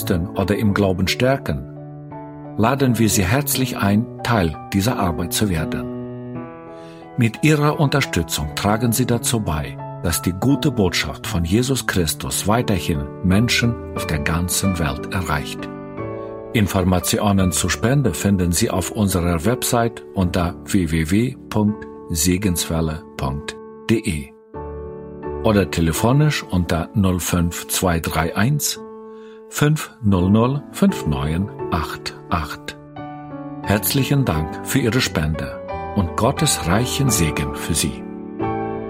unterstützen oder im Glauben stärken, laden wir Sie herzlich ein, Teil dieser Arbeit zu werden. Mit Ihrer Unterstützung tragen Sie dazu bei, dass die gute Botschaft von Jesus Christus weiterhin Menschen auf der ganzen Welt erreicht. Informationen zur Spende finden Sie auf unserer Website unter www.segenswelle.de oder telefonisch unter 05231 500 5988. Herzlichen Dank für Ihre Spende und Gottes reichen Segen für Sie.